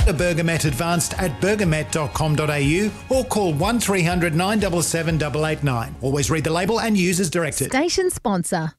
Order Bergamet Advanced at bergamet.com.au or call 1300 977 889. Always read the label and use as directed. Station sponsor.